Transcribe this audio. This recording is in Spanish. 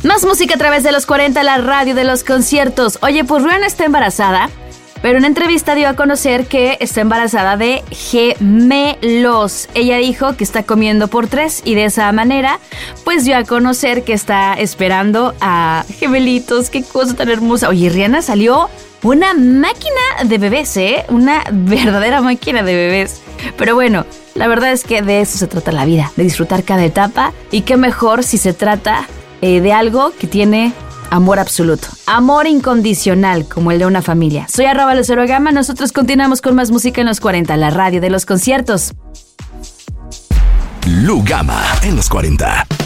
Más música a través de los 40, la radio de los conciertos. Oye, pues Rihanna está embarazada, pero en una entrevista dio a conocer que está embarazada de gemelos. Ella dijo que está comiendo por 3 y de esa manera, pues dio a conocer que está esperando a gemelitos. Qué cosa tan hermosa. Oye, Rihanna salió una máquina de bebés, una verdadera máquina de bebés. Pero bueno, la verdad es que de eso se trata la vida, de disfrutar cada etapa. Y qué mejor si se trata de algo que tiene amor absoluto, amor incondicional, como el de una familia. Soy @LuceroGama, nosotros continuamos con más música en los 40, la radio de los conciertos. Lu Gama en los 40.